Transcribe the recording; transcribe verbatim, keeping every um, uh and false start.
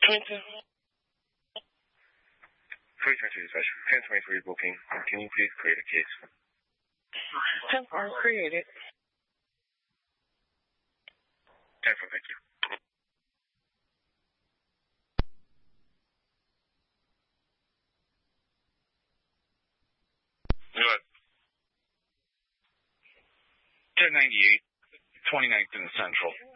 three twenty-two dispatch. ten twenty-three booking. Can you please create a case? ten four created. ten four, thank you. Good. ten ninety-eight, twenty-ninth in the Central.